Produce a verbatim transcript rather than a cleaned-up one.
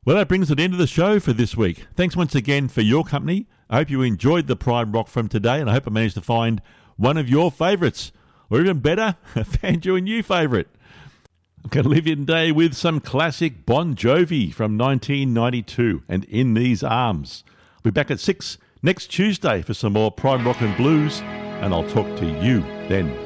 Well, that brings it end of the show for this week. Thanks once again for your company. I hope you enjoyed the Pride Rock from today, and I hope I managed to find one of your favourites, or even better, found you a new favourite. I'm going to leave you today with some classic Bon Jovi from nineteen ninety-two and In These Arms. I'll be back at six next Tuesday for some more Pride Rock and Blues, and I'll talk to you then.